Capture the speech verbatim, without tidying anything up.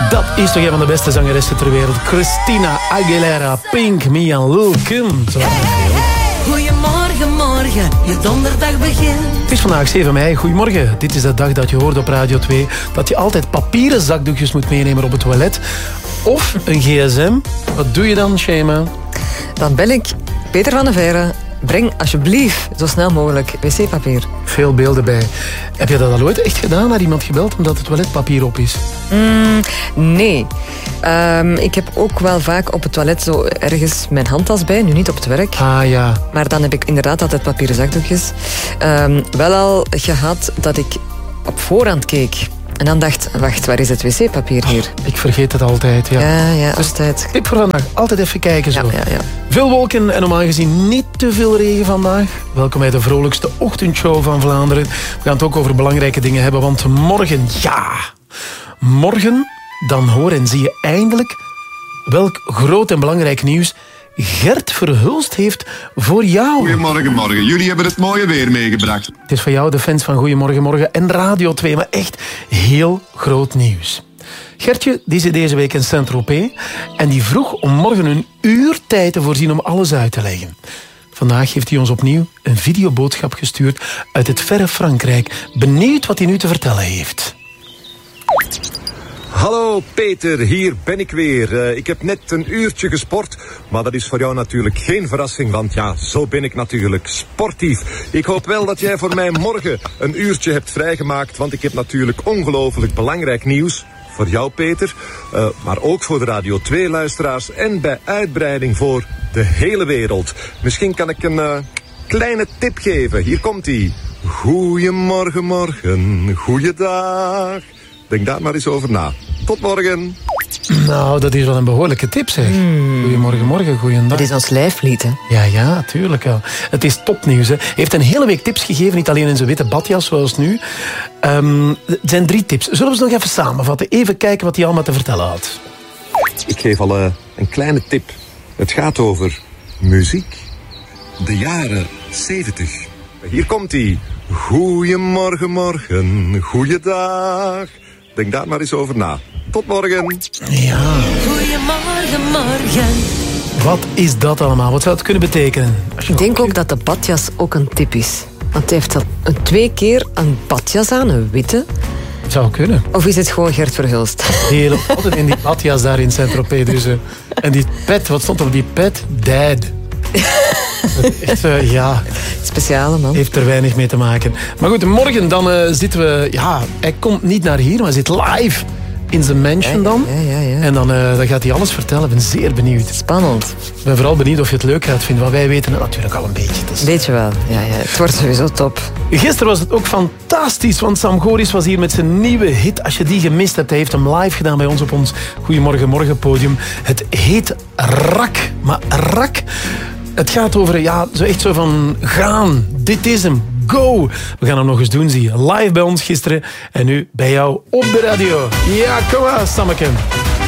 Dat is toch een van de beste zangeressen ter wereld. Christina Aguilera, Pink, Me en Lil Kim. Zo. Goedemorgen, morgen, je donderdag begint. Het is vandaag zeven mei. Goedemorgen. Dit is de dag dat je hoort op Radio twee dat je altijd papieren zakdoekjes moet meenemen op het toilet. Of een gsm. Wat doe je dan, Shema? Dan bel ik Peter van der Veire. Breng alsjeblieft zo snel mogelijk wc-papier. Veel beelden bij. Heb je dat al ooit echt gedaan? Naar iemand gebeld omdat het toiletpapier op is? Mm, nee. Um, ik heb ook wel vaak op het toilet zo ergens mijn handtas bij. Nu niet op het werk. Ah ja. Maar dan heb ik inderdaad altijd papieren zakdoekjes. Um, wel al gehad dat ik op voorhand keek. En dan dacht, wacht, waar is het wc-papier hier? Oh, ik vergeet het altijd, ja. Ja, ja, altijd. Tip voor vandaag, altijd even kijken zo. Ja, ja, ja. Veel wolken en normaal gezien niet te veel regen vandaag. Welkom bij de vrolijkste ochtendshow van Vlaanderen. We gaan het ook over belangrijke dingen hebben, want morgen, ja... Morgen, dan hoor en zie je eindelijk welk groot en belangrijk nieuws Gert Verhulst heeft voor jou. Goedemorgen, morgen. Jullie hebben het mooie weer meegebracht. Het is voor jou, de fans van Goedemorgen Morgen en Radio twee, maar echt heel groot nieuws. Gertje die zit deze week in Saint-Tropez en die vroeg om morgen een uur tijd te voorzien om alles uit te leggen. Vandaag heeft hij ons opnieuw een videoboodschap gestuurd uit het verre Frankrijk. Benieuwd wat hij nu te vertellen heeft. Hallo Peter, hier ben ik weer. Uh, ik heb net een uurtje gesport, maar dat is voor jou natuurlijk geen verrassing, want ja, zo ben ik natuurlijk sportief. Ik hoop wel dat jij voor mij morgen een uurtje hebt vrijgemaakt, want ik heb natuurlijk ongelooflijk belangrijk nieuws. Voor jou Peter, uh, maar ook voor de Radio twee luisteraars en bij uitbreiding voor de hele wereld. Misschien kan ik een uh, kleine tip geven, hier komt ie. Goedemorgen, morgen, goeiedag. Denk daar maar eens over na. Tot morgen. Nou, dat is wel een behoorlijke tip, zeg. Hmm. Goedemorgen, morgen, goeiedag. Dat is ons lijflied, hè? Ja, ja, tuurlijk wel. Het is topnieuws, hè. Hij heeft een hele week tips gegeven, niet alleen in zijn witte badjas, zoals nu. Um, het zijn drie tips. Zullen we ze nog even samenvatten? Even kijken wat hij allemaal te vertellen had. Ik geef al uh, een kleine tip. Het gaat over muziek. De jaren zeventig. Hier komt hij. Goedemorgen, morgen, goeiedag. Denk daar maar eens over na. Tot morgen. Ja. Goedemorgen, morgen. Wat is dat allemaal? Wat zou het kunnen betekenen? Ik denk ook dat de badjas ook een tip is. Want hij heeft dat een, twee keer een badjas aan, een witte. Het zou kunnen. Of is het gewoon Gert Verhulst? Die loopt altijd in die badjas daar in Saint-Tropez. Dus, uh, en die pet, wat stond er op die pet? Dad. Echt, uh, ja... Speciale man. Heeft er weinig mee te maken. Maar goed, morgen dan uh, zitten we... Ja, hij komt niet naar hier, maar hij zit live in zijn mansion dan. Ja, ja, ja, ja. En dan, uh, dan gaat hij alles vertellen. Ik ben zeer benieuwd. Spannend. Ik ben vooral benieuwd of je het leuk gaat vinden. Want wij weten het natuurlijk al een beetje. Dus... Weet je wel. Ja, ja. Het wordt sowieso top. Gisteren was het ook fantastisch. Want Sam Goris was hier met zijn nieuwe hit. Als je die gemist hebt, hij heeft hem live gedaan bij ons op ons Goedemorgen Morgen podium. Het heet Rak. Maar Rak... Het gaat over, ja, zo echt zo van gaan. Dit is hem. Go. We gaan hem nog eens doen, zie je. Live bij ons gisteren. En nu bij jou op de radio. Ja, kom maar, Sammeke.